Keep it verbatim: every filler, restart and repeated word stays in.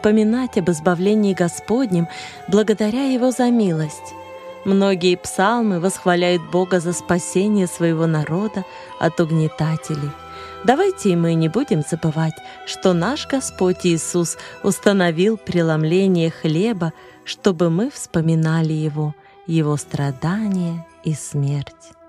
вспоминать об избавлении Господнем благодаря Его за милость. Многие псалмы восхваляют Бога за спасение своего народа от угнетателей. Давайте и мы не будем забывать, что наш Господь Иисус установил преломление хлеба, чтобы мы вспоминали Его, Его страдания и смерть.